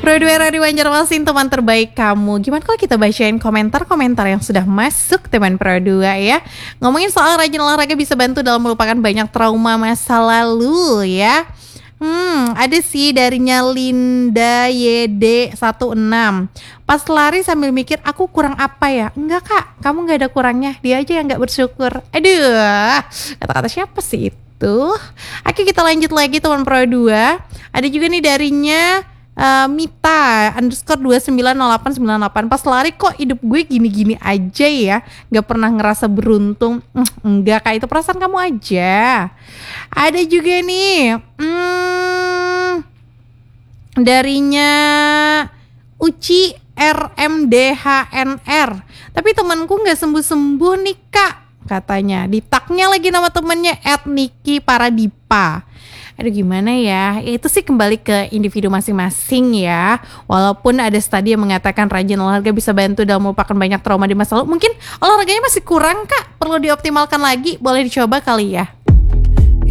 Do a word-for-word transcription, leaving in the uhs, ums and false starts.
Produer Radio Banjarmasin, teman terbaik kamu. Gimana kalau kita bacain komentar-komentar yang sudah masuk teman Pro dua ya. Ngomongin soal rajin olahraga bisa bantu dalam melupakan banyak trauma masa lalu ya. Hmm, ada sih darinya Linda Y D enam. Pas lari sambil mikir aku kurang apa ya? Enggak kak, kamu gak ada kurangnya. Dia aja yang gak bersyukur. Aduh, kata-kata siapa sih itu? Oke, kita lanjut lagi teman Pro dua. Ada juga nih darinya Uh, Mita underscore dua sembilan nol delapan sembilan delapan. Pas lari kok hidup gue gini-gini aja ya, gak pernah ngerasa beruntung. mm, Enggak kak, itu perasaan kamu aja. Ada juga nih hmm, darinya Uci R M D H N R. Tapi temanku gak sembuh-sembuh nih kak, katanya. Ditagnya lagi nama temennya at Niki Paradipa. Aduh gimana ya, itu sih kembali ke individu masing-masing ya. Walaupun ada studi yang mengatakan rajin olahraga bisa bantu dalam melupakan banyak trauma di masa lalu. Mungkin olahraganya masih kurang kak, perlu dioptimalkan lagi, boleh dicoba kali ya.